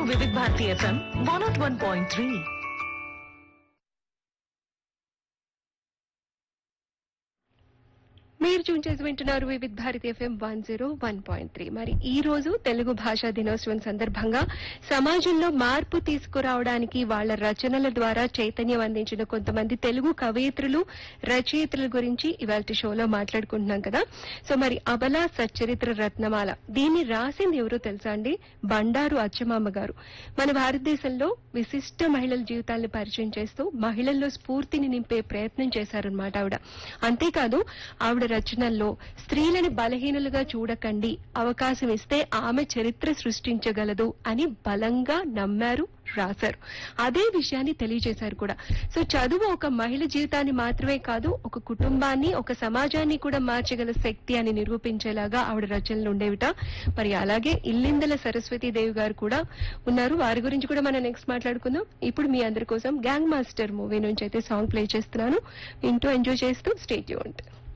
వివిధ భారతి ఎఫ్ఎం 101.3. మీరు ట్యూన్ చేసి వింటున్నారు వివిధ భారతి ఎఫ్ఎం 101.3. మరి ఈ రోజు తెలుగు భాషా దినోత్సవం సందర్భంగా సమాజంలో మార్పు తీసుకురావడానికి వాళ్ళ రచనల ద్వారా చైతన్యం అందించిన కొంతమంది తెలుగు కవయిత్రులు రచయిత్రుల గురించి ఇవాళ షోలో మాట్లాడుకుంటున్నాం కదా. సో మరి అబలా సచ్చరిత్ర రత్నమాల దీన్ని రాసింది ఎవరో తెలుసా అండి? బండారు అచ్చమామ గారు. మన భారతదేశంలో విశిష్ట మహిళల జీవితాలను పరిచయం చేస్తూ మహిళల్లో స్ఫూర్తిని నింపే ప్రయత్నం చేశారన్నమాట ఆవిడ. అంతేకాదు ఆవిడ రచనల్లో స్త్రీలని బలహీనులుగా చూడకండి, అవకాశం ఇస్తే ఆమె చరిత్ర సృష్టించగలదు అని బలంగా నమ్మారు, రాశారు. అదే విషయాన్ని తెలియజేశారు కూడా. సో చదువు ఒక మహిళ జీవితాన్ని మాత్రమే కాదు, ఒక కుటుంబాన్ని, ఒక సమాజాన్ని కూడా మార్చగల శక్తి అని నిరూపించేలాగా ఆవిడ రచనలు ఉండేవిట. మరి అలాగే ఇల్లిందల సరస్వతీదేవి గారు కూడా ఉన్నారు. వారి గురించి కూడా మనం నెక్స్ట్ మాట్లాడుకుందాం. ఇప్పుడు మీ అందరి కోసం గ్యాంగ్ మాస్టర్ మూవీ నుంచి అయితే సాంగ్ ప్లే చేస్తున్నాను. వింటూ ఎంజాయ్ చేస్తూ స్టే ట్యూన్డ్.